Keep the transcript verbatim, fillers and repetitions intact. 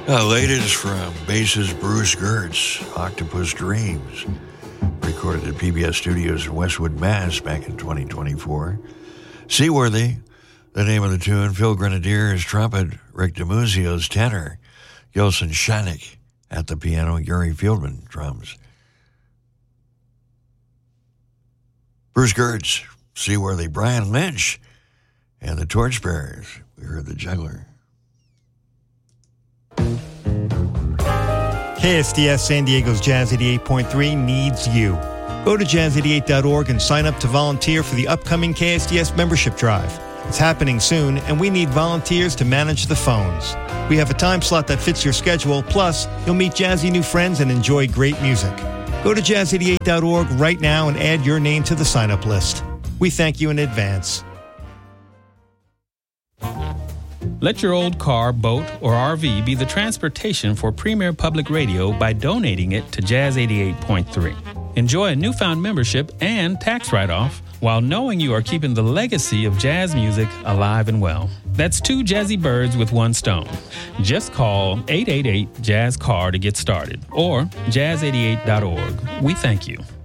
Uh, latest from bassist Bruce Gertz, Octopus Dreams, recorded at P B S Studios in Westwood, Mass. Back in twenty twenty-four. Seaworthy, the name of the tune. Phil Grenadier's trumpet, Rick DiMuzio's tenor, Gilson Shanik at the piano, Gary Fieldman drums. Bruce Gertz, Seaworthy, Brian Lynch, and the Torchbearers. We heard the Juggler. K S D S San Diego's Jazz eighty-eight point three needs you. Go to jazz eighty-eight dot org and sign up to volunteer for the upcoming K S D S membership drive. It's happening soon, and we need volunteers to manage the phones. We have a time slot that fits your schedule, plus you'll meet jazzy new friends and enjoy great music. Go to jazz eighty-eight dot org right now and add your name to the sign-up list. We thank you in advance. Let your old car, boat, or R V be the transportation for Premier Public Radio by donating it to Jazz eighty-eight point three. Enjoy a newfound membership and tax write-off while knowing you are keeping the legacy of jazz music alive and well. That's two jazzy birds with one stone. Just call eight eight eight, Jazz C A R to get started or jazz eighty-eight dot org. We thank you.